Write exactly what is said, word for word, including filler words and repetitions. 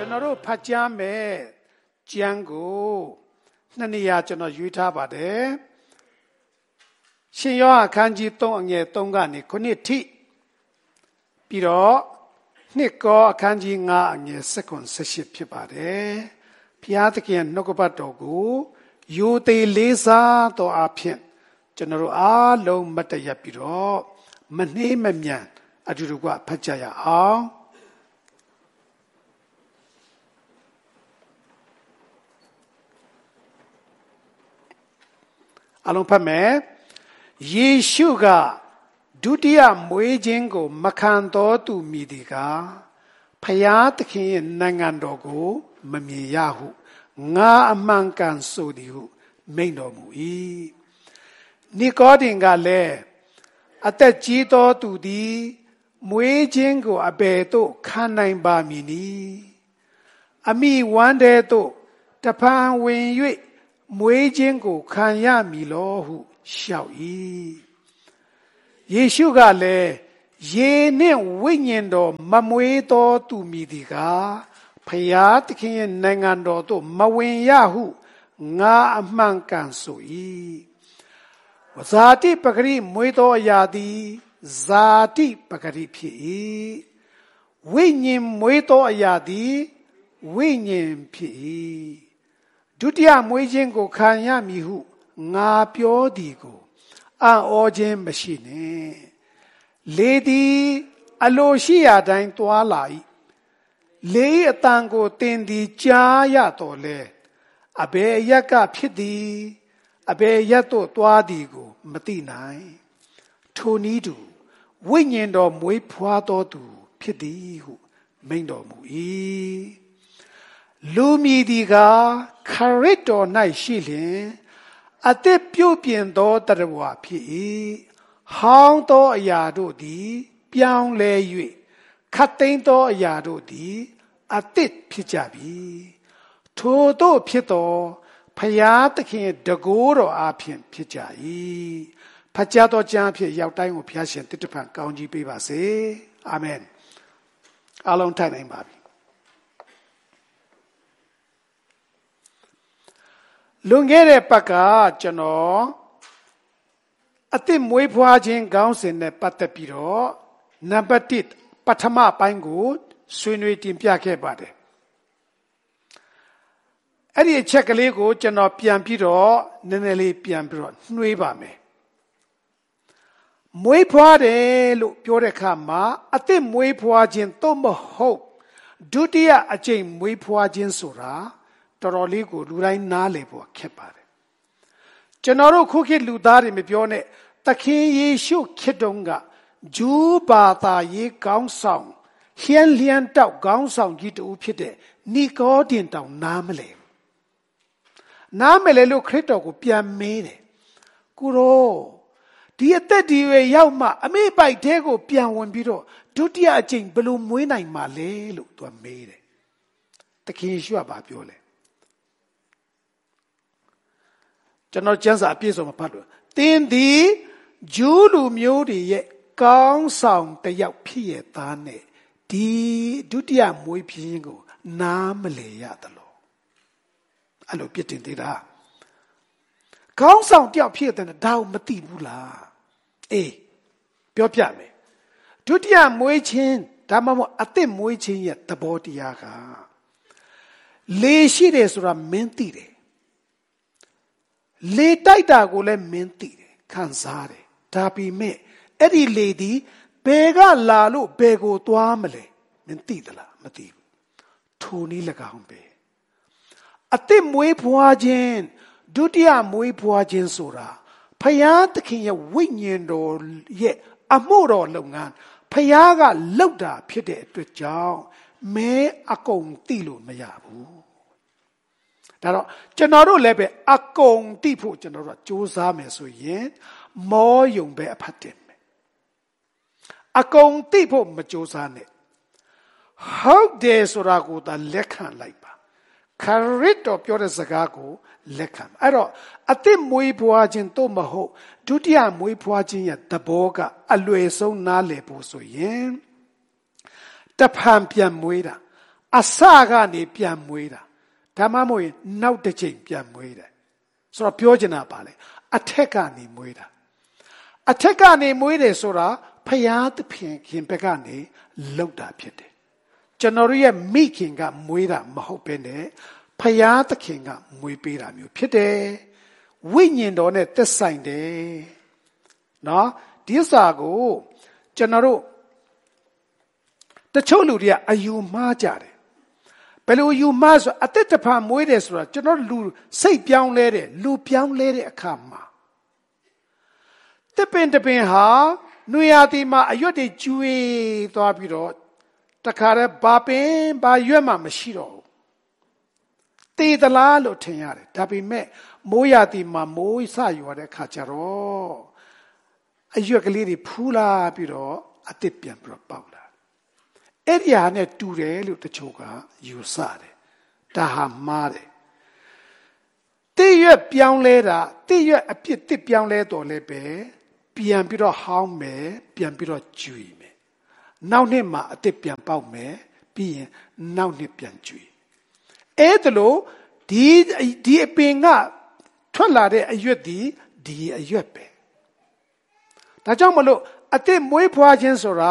ကျွန်တော်တို့ဖတ်ကြားမယ်ကျမ်းကိုနှစ်နေရာကျွန်တော်ရွေးထားပါတယ်ရှင်ယောဟန်အခန်းကြီးသုံးအငယ်သုံးကနေခုနှစ်ထိပြီးတော့နှစ်ကောအခန်းကြီးငါးအငယ်၁၇ ၁၈ဖြစ်ပါတယ်ဘုရားသခင်နှုတ်ကပတ်တော်ကိုယူသေးလေးစားတော်အဖြစ်ကျွန်တော်တို့အားလုံးမတ်တရပြီးတော့မနှေးမမြန်အတူတူကဖတ်ကြရအောင်အလုံးဖတ်မယ်ယေရှုကဒုတိယမွေးခြင်းကိုမခံတော်သူမည်ဒီကဖျားသခင်ရဲ့နိုင်ငံတော်ကိုမမြင်ရဟုငါအမှန်ကန်ဆိုသည်ဟုမိန့်တော်မူ၏နိကောဒင်ကလည်းအသက်ကြီးသောသူသည်မွေးခြင်းကိုအဘယ်သို့ခံနိုင်ပါမည်နည်းအမိဝမ်းတဲ့သို့တဖန်ဝင်၍မွေးခြင်းကိုခံရမည်လောဟုလျှောက်၏ယေရှုကလည်းရေနှင့်ဝိညာဉ်တော်မမွေးသောသူမည်ဒီကဖျားသခင်ရဲ့နိုင်ငံတော်သို့မဝင်ရဟုငါအမှန်ကန်ဆို၏ဝဇာတိပဂရိမွေးသောအရာသည်ဇာတိပဂရိဖြစ်၏ဝိညာဉ်မွေးသောအရာသည်ဝိညာဉ်ဖြစ်၏ဒုတိယမွေးခြင်းကိုခံရမည်ဟုငါပြောသည်ကိုအံ့ဩခြင်းမရှိနှင့်လေသည်အလိုရှိရာတိုင်းသွားလာ၏လေ၏အတန်ကိုသင်သည်ကြားရတော်လဲအဘယ်အရက်ကဖြစ်သည်အဘယ်ရက်သို့သွားသည်ကိုမသိနိုင်ထိုနည်းတူဝိညာဉ်တော်မွေးဖွားတော်သူဖြစ်သည်ဟုမိန့်တော်မူ၏လူမည်သည်ကခရစ်တော်၌ရှိလျင်အသစ်ပြုပြင်သောတရဝဖြစ်၏ဟောင်းသောအရာတို့သည်ပြောင်းလဲ၍ခတ်သိမ်းသောအရာတို့သည်အသစ်ဖြစ်ကြပြီထိုတို့ဖြစ်သောဖျားသခင်တကိုးတော်အဖြစ်ဖြစ်ကြ၏ဖတ်ကြားသောကျမ်းအဖြစ်ရောက်တိုင်းကိုဖျားရှင်တည်တဖန်ကောင်းကြီးပေးပါစေအာမင်အားလုံးထိုင်နိုင်ပါပြီလွန်ခဲ့တဲ့ပတ်ကကျွန်တော်အသစ်မွေးဖွားခြင်းခေါင်းစဉ်နဲ့ပတ်သက်ပြီးတော့နံပါတ်တစ်ပထမပိုင်းကိုဆွေးနွေးတင်ပြခဲ့ပါတယ်အဲ့ဒီအချက်ကလေးကိုကျွန်တော်ပြန်ပြီးတော့နည်းနည်းလေးပြန်ပြီးတော့နှွှေးပါမယ်မွေးဖွားတယ်လို့ပြောတဲ့အခါမှာအသစ်မွေးဖွားခြင်းသို့မဟုတ်ဒုတိယအကြိမ်မွေးဖွားခြင်းဆိုတာတော်တော်လေးကိုလူတိုင်းနားလည်ဖို့ခက်ပါတယ်ကျွန်တော်တို့ခုခေတ်လူသားတွေမပြောနဲ့သခင်ယေရှုခေတ်တုန်းကဂျူးဘာသာရေးကောင်းဆောင်ဟျန်လျန်တောက်ကောင်းဆောင်ကြီးတူဖြစ်တဲ့နီကောဒင်တောင်နားမလဲနားမလဲလို့ခရစ်တော်ကိုပြန်မေးတယ်ကိုရောဒီအသက်ဒီရွယ်ရောက်မှအမေပိုက်သေးကိုပြန်ဝင်ပြီးတော့ဒုတိယအကြိမ်ဘယ်လိုမွေးနိုင်မှာလဲလို့သူကမေးတယ်သခင်ယေရှုကဘာပြောလဲကျွန်တော်ကျမ်းစာအပြည့်စုံမဖတ်လို့သင်သည်ဂျူးလူမျိုးတွေရဲ့ကောင်းဆောင်တယောက်ဖြစ်ရသားနဲ့ဒီဒုတိယမွေးဖြစ်ခြင်းကိုနားမလည်ရသလိုအဲ့လိုပြစ်တင်သေးတာကောင်းဆောင်တယောက်ဖြစ်တဲ့ဒါကိုမသိဘူးလားအေးပြောပြမယ်ဒုတိယမွေးခြင်းဒါမှမဟုတ်အသစ်မွေးခြင်းရဲ့သဘောတရားကလေရှိတယ်ဆိုတာမင်းသိတယ်လေတိုက်တာကိုလည်းမင်းသိတယ်ခံစားတယ်ဒါပေမဲ့အဲ့ဒီလေဒီဘယ်ကလာလို့ဘယ်ကိုသွားမလဲမင်းသိသလားမသိဘူးထိုနည်း၎င်းပဲအသစ်မွေးဖွားခြင်းဒုတိယမွေးဖွားခြင်းဆိုတာဖယားသခင်ရဲ့ဝိညာဉ်တော်ရဲ့အမှုတော်လုပ်ငန်းဖယားကလုပ်တာဖြစ်တဲ့အတွက်ကြောင့်မဲအကုန်သိလို့မရဘူးဒါတော့ကျွန်တော်တို့လည်းပဲအကုန်သိဖို့ကျွန်တော်တို့စူးစမ်းမယ်ဆိုရင်မောယုံပဲအဖတ်တင်မယ်အကုန်သိဖို့မစူးစမ်းနဲ့ဟုတ်တယ်ဆိုတာကိုသာလက်ခံလိုက်ပါခရစ်တော်ပြောတဲ့စကားကိုလက်ခံအဲ့တော့အသစ်မွေးဖွားခြင်းတို့မဟုတ်ဒုတိယမွေးဖွားခြင်းရဲ့သဘောကအလွယ်ဆုံးနားလည်ဖို့ဆိုရင်တဖန်ပြန်မွေးတာအစကနေပြန်မွေးတာဒါမှမဟုတ်ရင်နောက်တစ်ချိန်ပြန်မွေးတယ်ဆိုတော့ပြောချင်တာပါလေအထက်ကနေမွေးတာအထက်ကနေမွေးတယ်ဆိုတာဖယားသခင်ခင်ဘက်ကနေလှုပ်တာဖြစ်တယ်ကျွန်တော်ရဲ့မိခင်ကမွေးတာမဟုတ်ဘဲနဲ့ဖယားသခင်ကမွေးပေးတာမျိုးဖြစ်တယ်ဝိညာဉ်တော်နဲ့သက်ဆိုင်တယ်နော်ဒီစာကိုကျွန်တော်တို့တချို့လူတွေကအယူမှားကြတယ်ဘယ်လိုယူမှားဆိုအသက်တဖန်မွေးတယ်ဆိုတာကျွန်တော်လူစိတ်ပြောင်းလဲတယ်လူပြောင်းလဲတဲ့အခါမှာတပင်တပင်ဟာနွေရာသီမှာအရွက်တွေကျွေးသွားပြီးတော့တခါတည်းဘာပင်ဘာရွက်မှမရှိတော့ဘူးတေသလားလို့ထင်ရတယ်ဒါပေမဲ့မိုးရာသီမှာမိုးစရွာတဲ့အခါကျတော့အရွက်ကလေးတွေဖူးလာပြီးတော့အသစ်ပြန်ပြီးတော့ပေါက်လာအဲ့ဒီဟာနဲ့တူတယ်လို့တချို့ကယူဆတယ်ဒါဟာမှားတယ်တိရွက်ပြောင်းလဲတာတိရွက်အပြစ်တစ်ပြောင်းလဲတော်လဲပဲပြန်ပြီးတော့ဟောင်းမယ်ပြန်ပြီးတော့ကျွေမယ်နောက်နှစ်မှာအသစ်ပြန်ပေါက်မယ်ပြီးရင်နောက်နှစ်ပြန်ကျွေအဲ့ဒါလို့ဒီဒီအပင်ကထွက်လာတဲ့အရွက်ဒီဒီအရွက်ပဲဒါကြောင့်မလို့အသစ်မွေးဖွားခြင်းဆိုတာ